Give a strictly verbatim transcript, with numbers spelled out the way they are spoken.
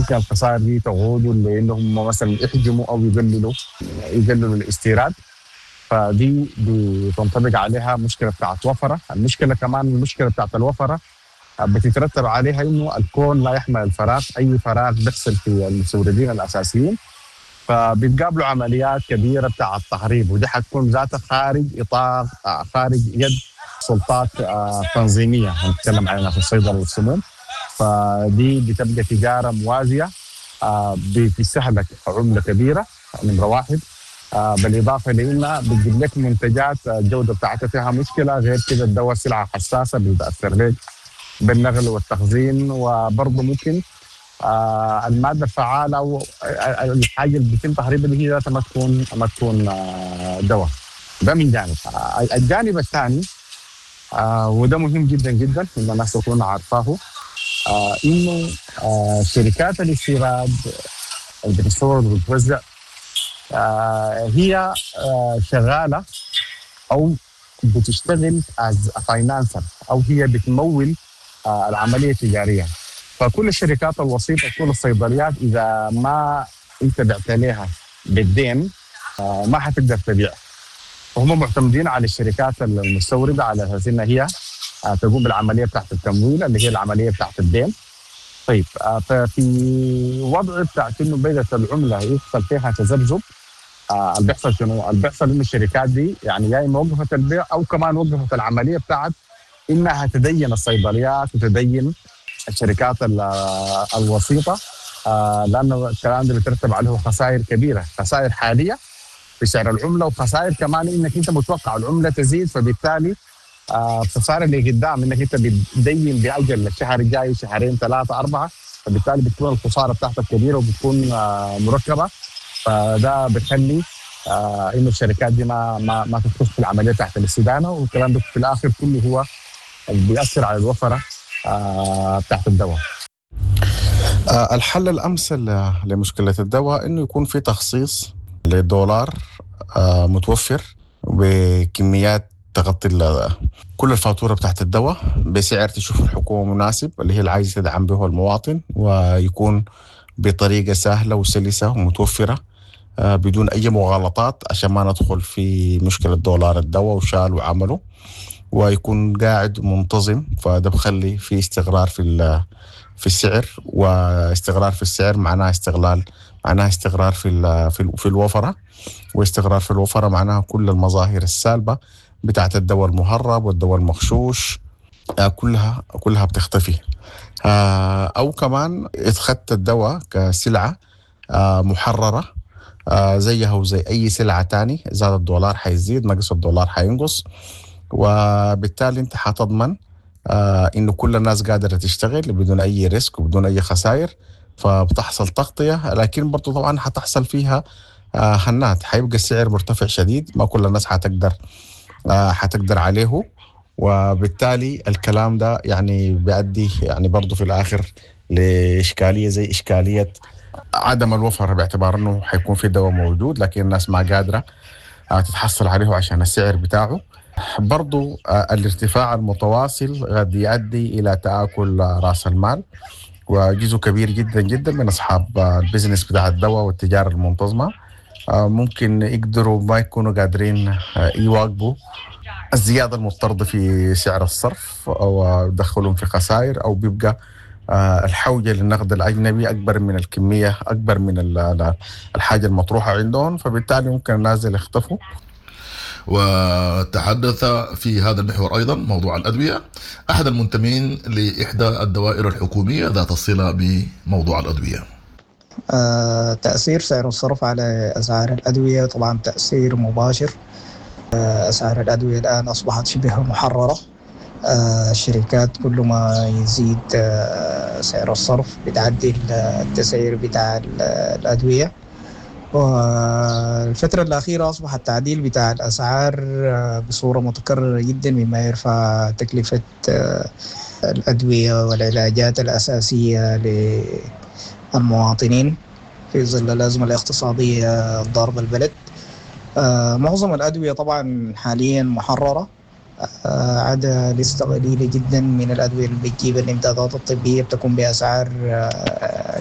ممكن الخسائر دي تقودوا لانهم مثلا يحجموا او يقللوا يقللوا الاستيراد، فدي بتنطبق عليها مشكله بتاعت وفره. المشكله كمان المشكله بتاعت الوفره بتترتب عليها انه الكون لا يحمل الفراغ، اي فراغ بيحصل في المستوردين الاساسيين فبيتقابلوا عمليات كبيره بتاعت تهريب، ودي حتكون ذاتها خارج اطار خارج يد سلطات تنظيميه هنتكلم عنها في الصيدله والسموم. فدي بتبقى تجاره موازيه بتستهلك عمله كبيره نمره واحد، بالاضافه لانها بتجيب لك منتجات الجوده بتاعتها فيها مشكله. غير كده الدواء سلعه حساسه بتاثر لك بالنقل والتخزين، وبرضه ممكن آه الماده الفعاله او الحاجه اللي بيتم تهريبها دي هي ذاتها ما تكون ما تكون آه دواء. ده من جانب. آه الجانب الثاني آه وده مهم جدا جدا ان الناس تكون عارفاه، آه انه آه شركات الاستيراد اللي بتستورد وبتوزع آه هي آه شغاله او بتشتغل از فاينانسر او هي بتمول آه العمليه التجاريه. فكل الشركات الوسيطه كل الصيدليات اذا ما انت بعت لها بالدين آه ما حتقدر تبيع، وهم معتمدين على الشركات المستورده على اساس انها هي آه تقوم بالعمليه بتاعت التمويل اللي هي العمليه بتاعت الدين. طيب آه ففي وضع بتاعت انه بدات العمله يحصل فيها تذبذب، آه اللي بيحصل شنو؟ اللي بيحصل انه الشركات دي يعني يا اما وقفت البيع او كمان وقفت العمليه بتاعت انها تدين الصيدليات وتدين الشركات الوسيطه، آه لانه الكلام ده بيترتب عليه خسائر كبيره، خسائر حاليه في سعر العمله، وخسائر كمان انك انت متوقع العمله تزيد، فبالتالي آه الخسائر اللي قدام انك انت بتدين باجل الشهر الجاي شهرين ثلاثه اربعه، فبالتالي بتكون الخساره بتاعتك كبيره وبتكون آه مركبه. فده بيخلي آه انه الشركات دي ما ما ما تدخل في العمليه تحت الاستدانه، والكلام ده في الاخر كله هو اللي بيأثر على الوفره آه تحت الدواء. آه الحل الامثل لمشكله الدواء انه يكون في تخصيص للدولار آه متوفر بكميات تغطي كل الفاتوره بتاعت الدواء بسعر تشوف الحكومه مناسب اللي هي اللي عايزه تدعم به المواطن، ويكون بطريقه سهله وسلسه ومتوفره آه بدون اي مغالطات عشان ما ندخل في مشكله دولار الدواء وشال وعمله، ويكون قاعد منتظم. فده بخلي في استقرار في في السعر، واستقرار في السعر معناه استغلال معناه استقرار في في في الوفره، واستقرار في الوفره معناها كل المظاهر السالبه بتاعت الدواء المهرب والدواء المغشوش كلها كلها بتختفي. او كمان اتخذت الدواء كسلعه محرره زيها وزي اي سلعه تاني، زاد الدولار حيزيد نقص الدولار حينقص، وبالتالي انت حتضمن آه انه كل الناس قادرة تشتغل بدون اي ريسك وبدون اي خسائر، فبتحصل تغطية. لكن برضو طبعا حتحصل فيها آه هنات، حيبقى السعر مرتفع شديد، ما كل الناس حتقدر آه حتقدر عليه، وبالتالي الكلام ده يعني بيؤدي يعني برضو في الاخر لاشكالية زي اشكالية عدم الوفر، باعتبار انه حيكون في دواء موجود لكن الناس ما قادرة آه تتحصل عليه عشان السعر بتاعه. برضو الارتفاع المتواصل قد يؤدي إلى تآكل رأس المال، وجزء كبير جدا جدا من أصحاب البزنس بتاع الدواء والتجارة المنتظمة ممكن يقدروا ما يكونوا قادرين يواجهوا الزيادة المفترضة في سعر الصرف، أو يدخلهم في خسائر، أو بيبقى الحوجة للنقد الأجنبي أكبر من الكمية أكبر من الحاجة المطروحة عندهم، فبالتالي ممكن الناس اللي يختفوا. وتحدث في هذا المحور أيضا موضوع الأدوية أحد المنتمين لإحدى الدوائر الحكومية ذات الصلة بموضوع الأدوية. آه، تأثير سعر الصرف على أسعار الأدوية طبعا تأثير مباشر. آه، أسعار الأدوية الآن أصبحت شبه محررة. آه، الشركات كل ما يزيد آه، سعر الصرف بتعدي التسعير بتاع الأدوية. والفترة الأخيرة أصبح التعديل بتاع الأسعار بصورة متكررة جدا، مما يرفع تكلفة الأدوية والعلاجات الأساسية للمواطنين في ظل الأزمة الاقتصادية ضاربة البلد. معظم الأدوية طبعا حاليا محررة، عدا لستة قليلة جدا من الأدوية اللي بتجيب الإمدادات الطبية بتكون بأسعار